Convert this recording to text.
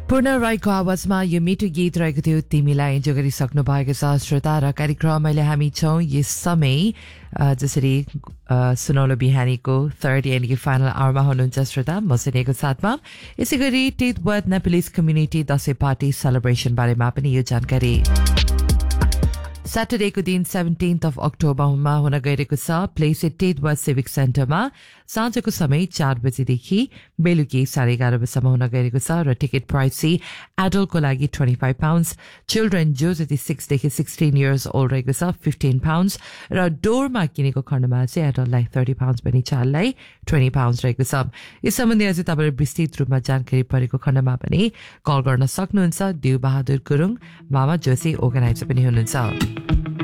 पूर्ण राईको आवाजमा यो मिठो गीत रहेको थियो तिमीलाई इन्जोय गरिसक्नु भएको छ श्रोता र कार्यक्रम अहिले हामी छौँ यस समय जसरी सुनौलो बिहानीको थर्ड यानि कि फाइनल आवरमा हुनुहुन्छ श्रोता म सुनेको साथमा यसै गरी टिटवर्थ नेपिलिस कम्युनिटी दशैं पार्टी सेलिब्रेसन बारेमा पनि यो जानकारी Saturday को दिन 17th of October मा हुन गइरहेको छ प्लेस टिटवर्थ सिभिक सेन्टरमा साँझको समय 4 बजेदेखि बेलुकी 11:30 बजेसम्म हुन गइरहेको छ र टिकट प्राइस चाहिँ एडल्टको लागि 25 पाउन्ड्स चिल्ड्रेन जो जति 6 देखि 16 इयर्स ओल्ड रहेको छ 15 पाउन्ड्स र डोरमा किनेको खण्डमा चाहिँ एडल्टलाई 30 पाउन्ड्स पनि चाइल्डलाई 20 पाउन्ड्स रहेको छ यस सम्बन्धी अझै तपाईले विस्तृत रूपमा जानकारी परेको खण्डमा पनि कल गर्न सक्नुहुन्छ दिउ बहादुर गुरुङ मामा जोशी अर्गनाइजर पनि हुनुहुन्छ